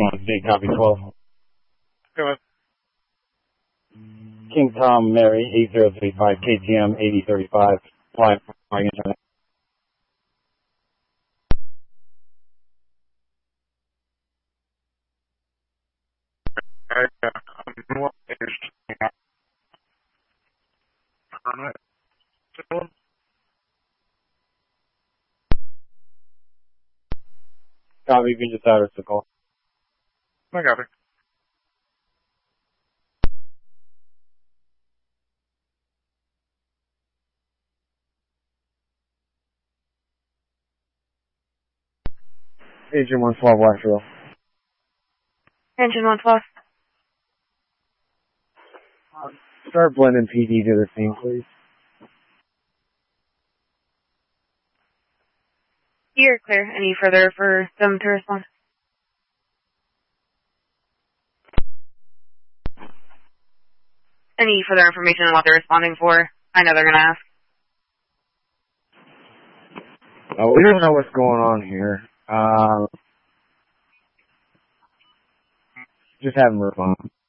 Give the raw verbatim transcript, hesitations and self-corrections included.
on Big Copy twelve. Go ahead. King Tom Mary, eight zero three five, K T M eighty thirty-five, flying my internet. I, uh, I'm not interested in that. Permit. So, Copy, you can just add us the call. I got it. Agent one twelve, Washville. Engine one twelve. Start blending P D to the scene, please. You're clear. Any further for them to respond? Any further information on what they're responding for? I know they're going to ask. Oh, we don't know what's going on here. Um, just have them respond.